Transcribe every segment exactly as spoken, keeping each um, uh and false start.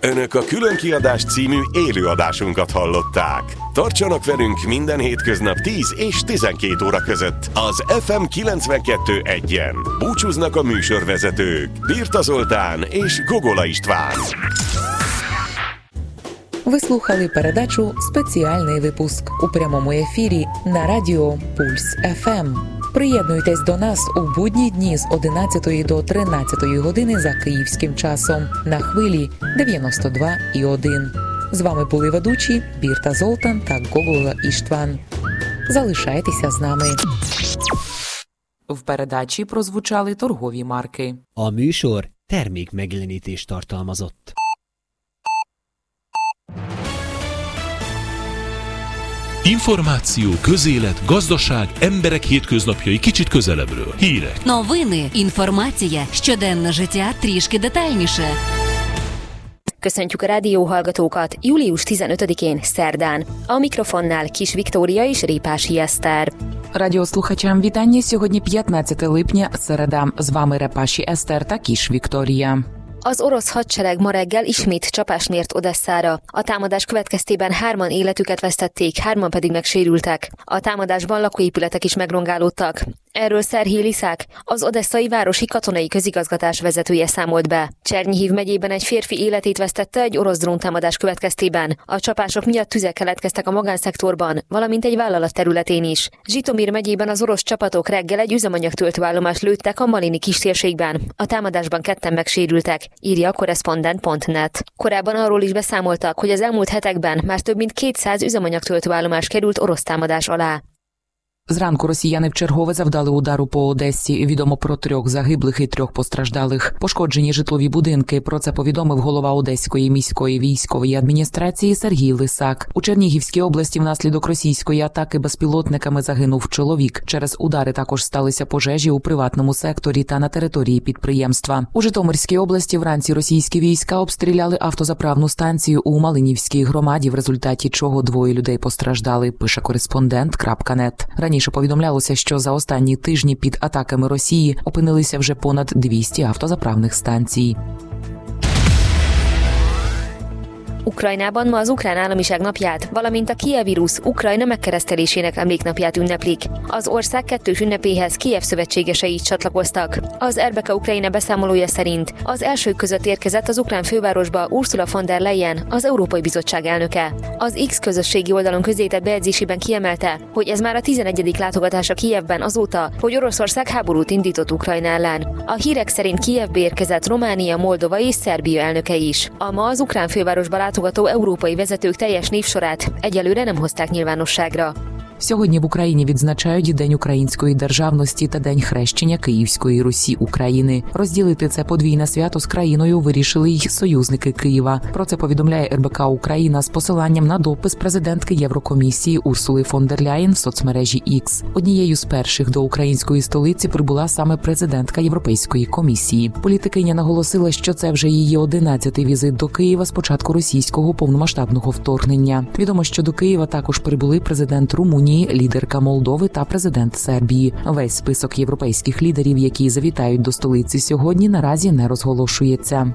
Önök a Különkiadás című élőadásunkat hallották. Tartsanak velünk minden hétköznap tíz és tizenkét óra között az ef em kilencvenkettő egyen. Búcsúznak a műsorvezetők Birta Zoltán és Gogola István. Ви слухали передачу «Спеціальний випуск» у прямому ефірі на радіо Пульс еф ем. Приєднуйтесь до нас у будні дні з одинадцятої до тринадцятої години за київським часом на хвилі дев'яносто два і один. З вами були ведучі Бірта Золтан та Гогола Іштван. Залишайтеся з нами. В передачі прозвучали торгові марки. A műsor termék megjelenítést tartalmazott. Információ, közélet, gazdaság, emberek hétköznapjai kicsit közelebbről. Hírek. Новини, інформація, щоденне життя трішки детальніше. Köszöntjük a rádióhallgatókat július tizenötödikén szerdán. A mikrofonnál Kis Viktória és Répási Eszter. Радіослухачам вітання. Сьогодні п'ятнадцяте липня, середа. З вами Репаші Eszter та Kis Viktória. Az orosz hadsereg ma reggel ismét csapást mért Odesszára. A támadás következtében hárman életüket vesztették, hárman pedig megsérültek. A támadásban lakóépületek is megrongálódtak. Erről Szerhij Liszák, az odesszai városi katonai közigazgatás vezetője számolt be. Csernyihiv megyében egy férfi életét vesztette egy orosz dróntámadás következtében. A csapások miatt tüzek keletkeztek a magánszektorban, valamint egy vállalat területén is. Zsitomir megyében az orosz csapatok reggel egy üzemanyagtöltőállomást lőttek a Malini kistérségben. A támadásban ketten megsérültek, írja a korrespondent pont net. Korábban arról is beszámoltak, hogy az elmúlt hetekben már több mint kétszáz üzemanyagtöltőállomás került orosz támadás alá. Зранку росіяни вчергове завдали удару по Одесі. Відомо про трьох загиблих і трьох постраждалих. Пошкоджені житлові будинки. Про це повідомив голова Одеської міської військової адміністрації Сергій Лисак. У Чернігівській області внаслідок російської атаки безпілотниками загинув чоловік. Через удари також сталися пожежі у приватному секторі та на території підприємства. У Житомирській області вранці російські війська обстріляли автозаправну станцію у Малинівській громаді, в результаті чого двоє людей постраждали, пише кореспондент крапка нет. Раніше повідомлялося, що за останні тижні під атаками Росії опинилися вже понад двісті автозаправних станцій. Ukrajnában ma az Ukrán Államiság napját, valamint a Kijev-Rus Ukrajna megkeresztelésének emléknapját ünneplik. Az ország kettős ünnepéhez Kijev szövetségesei is csatlakoztak. Az er bé ká Ukrajna beszámolója szerint az elsők között érkezett az ukrán fővárosba Ursula von der Leyen, az Európai Bizottság elnöke. Az X közösségi oldalon közzétett bejegyzésében kiemelte, hogy ez már a tizenegyedik látogatása Kijevben azóta, hogy Oroszország háborút indított Ukrajna ellen. A hírek szerint Kijevbe érkezett Románia, Moldova és Szerbia elnöke is. A ma az ukrán fővárosba látogató európai vezetők teljes névsorát egyelőre nem hozták nyilvánosságra. Сьогодні в Україні відзначають День української державності та День хрещення Київської Русі України. Розділити це подвійне свято з країною вирішили й союзники Києва. Про це повідомляє ер бе ка Україна з посиланням на допис президентки Єврокомісії Урсули фон дер Ляєн в соцмережі X. Однією з перших до української столиці прибула саме президентка Європейської комісії. Політикиня наголосила, що це вже її одинадцятий візит до Києва з початку російського повномасштабного вторгнення. Відомо, що до Києва також прибули президент Румунії, лідерка Молдови та президент Сербії. Весь список європейських лідерів, які завітають до столиці сьогодні, наразі не розголошується.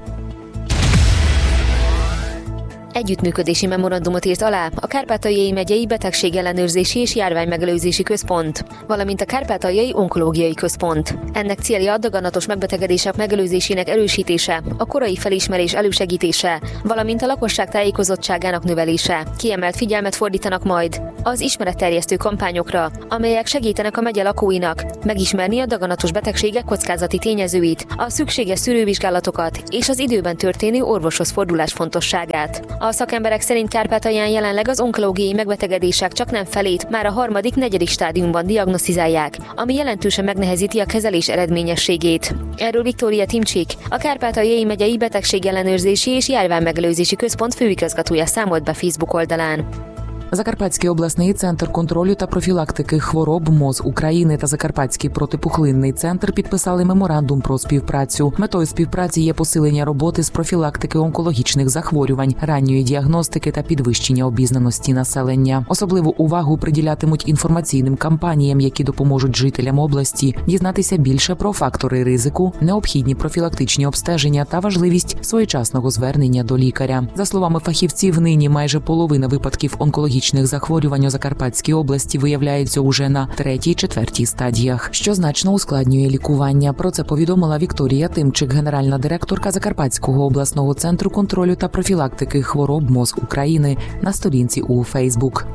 Együttműködési memorandumot írt alá a Kárpátaljai megyei betegségellenőrzési és járványmegelőzési központ, valamint a Kárpátaljai onkológiai központ. Ennek célja a daganatos megbetegedések megelőzésének erősítése, a korai felismerés elősegítése, valamint a lakosság tájékozottságának növelése. Kiemelt figyelmet fordítanak majd az ismeretterjesztő kampányokra, amelyek segítenek a megye lakóinak megismerni a daganatos betegségek kockázati tényezőit, a szükséges szűrővizsgálatokat és az időben történő orvoshoz fordulás fontosságát. A szakemberek szerint Kárpátalján jelenleg az onkológiai megbetegedések csaknem felét már a harmadik, negyedik stádiumban diagnosztizálják, ami jelentősen megnehezíti a kezelés eredményességét. Erről Viktória Timcsik, a Kárpátaljai megyei betegségellenőrzési és járványmegelőzési központ főigazgatója számolt be Facebook oldalán. Закарпатський обласний центр контролю та профілактики хвороб МОЗ України та Закарпатський протипухлинний центр підписали меморандум про співпрацю. Метою співпраці є посилення роботи з профілактики онкологічних захворювань, ранньої діагностики та підвищення обізнаності населення. Особливу увагу приділятимуть інформаційним кампаніям, які допоможуть жителям області дізнатися більше про фактори ризику, необхідні профілактичні обстеження та важливість своєчасного звернення до лікаря. За словами фахівців, нині майже половина випадків онкологічних захворювань у Закарпатській області виявляються уже на третій-четвертій стадіях, що значно ускладнює лікування. Про це повідомила Вікторія Тимчик, генеральна директорка Закарпатського обласного центру контролю та профілактики хвороб МОЗ України, на сторінці у Фейсбук.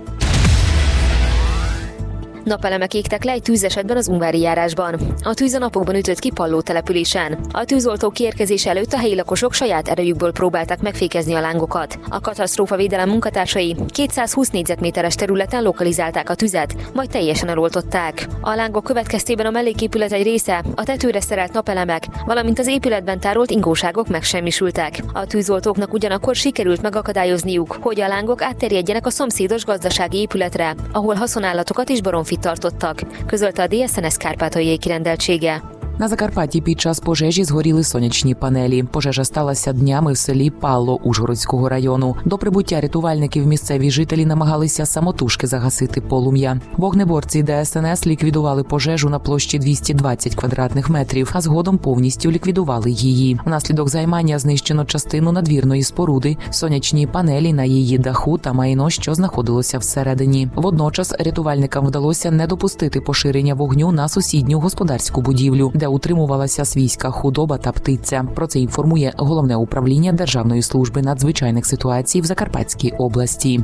Napelemek égtek le egy tűzesetben az Ungvári járásban. A tűz a napokban ütött ki Palló településen. A tűzoltók kiérkezése előtt a helyi lakosok saját erejükből próbálták megfékezni a lángokat. A katasztrófavédelem munkatársai kétszázhúsz négyzetméteres területen lokalizálták a tüzet, majd teljesen eloltották. A lángok következtében a melléképület egy része, a tetőre szerelt napelemek, valamint az épületben tárolt ingóságok megsemmisültek. A tűzoltóknak ugyanakkor sikerült megakadályozniuk, hogy a lángok átterjedjenek a szomszédos gazdasági épületre, ahol haszonállatokat és baromfit tartottak, közölte a dé es en es Kárpátaljai kirendeltsége. На Закарпатті під час пожежі згоріли сонячні панелі. Пожежа сталася днями в селі Палло Ужгородського району. До прибуття рятувальників місцеві жителі намагалися самотужки загасити полум'я. Вогнеборці дे ес ен ес ліквідували пожежу на площі двісті двадцять квадратних метрів, а згодом повністю ліквідували її. Внаслідок займання знищено частину надвірної споруди, сонячні панелі на її даху та майно, що знаходилося всередині. Водночас рятувальникам вдалося не допустити поширення вогню на сусідню господарську будівлю, де утримувалася свійська худоба та птиця. Про це інформує Головне управління Державної служби надзвичайних ситуацій в Закарпатській області.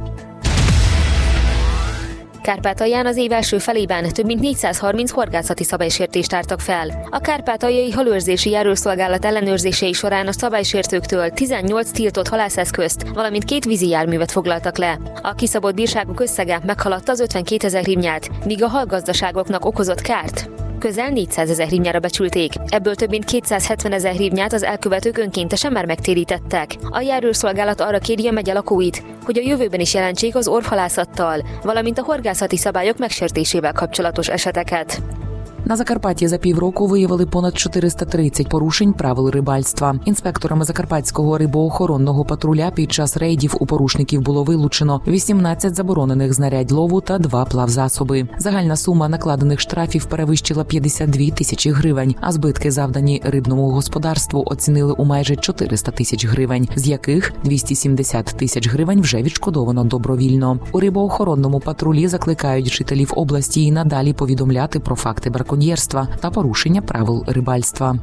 Kárpátalján az év első felében több mint négyszázharminc horgászati szabálysértést tártak fel. A Kárpátaljai Halőrzési Járószolgálat ellenőrzései során a szabálysértőktől tizennyolc tiltott halászeszközt, valamint két vízi járművet foglaltak le. A kiszabott bírságok összege meghaladta az ötvenkétezer hrivnyát, míg a halgazdaságoknak okozott kárt közel négyszázezer hrivnyára becsülték. Ebből több mint kétszázhetvenezer hrivnyát az elkövetők önkéntesen már megtérítettek. A járőrszolgálat arra kéri a megye lakóit, hogy a jövőben is jelentsék az orvhalászattal, valamint a horgászati szabályok megsértésével kapcsolatos eseteket. На Закарпатті за півроку виявили понад чотириста тридцять порушень правил рибальства. Інспекторами Закарпатського рибоохоронного патруля під час рейдів у порушників було вилучено вісімнадцять заборонених знарядь лову та два плавзасоби. Загальна сума накладених штрафів перевищила п'ятдесят дві тисячі гривень, а збитки, завдані рибному господарству, оцінили у майже чотириста тисяч гривень, з яких двісті сімдесят тисяч гривень вже відшкодовано добровільно. У рибоохоронному патрулі закликають жителів області і надалі повідомляти про факти браконьєрства та порушення правил рибальства.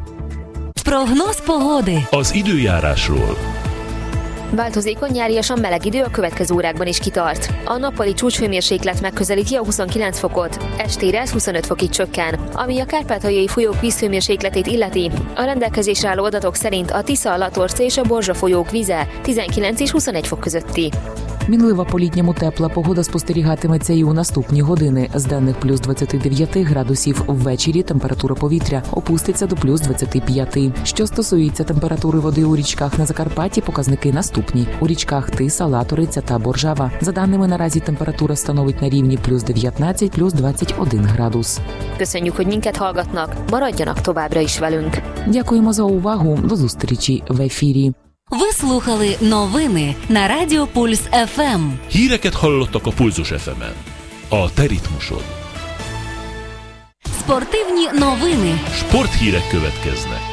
Прогноз pogody. Az időjárásról. Változékony nyáriasan meleg idő a következő órákban is kitart. A nappali csúcshőmérséklet megközelíti a huszonkilenc fokot, estére ez huszonöt fokig csökken. Ami a kárpátaljai folyók vízhőmérsékletét illeti, a rendelkezésre álló adatok szerint a Tisza, a Latorca és a Borzsa folyók víze tizenkilenc és huszonegy fok közötti. Мінлива по-літньому тепла погода спостерігатиметься і у наступні години. З денних плюс двадцять дев'ять градусів, ввечері температура повітря опуститься до плюс двадцять п'ять. Що стосується температури води у річках на Закарпатті, показники наступні. У річках Тиса, Латориця та Боржава. За даними, наразі температура становить на рівні плюс дев'ятнадцять, плюс двадцять один градус. Köszönjük, hogy minket hallgatnak, maradjanak továbbra is velünk. Дякуємо за увагу. До зустрічі в ефірі. Ви слухали новини на Радіо Пульс еф ем. Híreket hallottak a Pulzus еф емен. A te ritmusod. Спортивні новини. Sporthírek következnek.